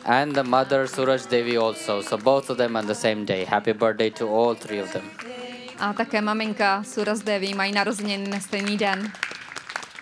And the mother Suraj Devi also. So both of them on the same day. Happy birthday to all three of them. A také maminka Suraj Devi mají narozeniny na stejný den.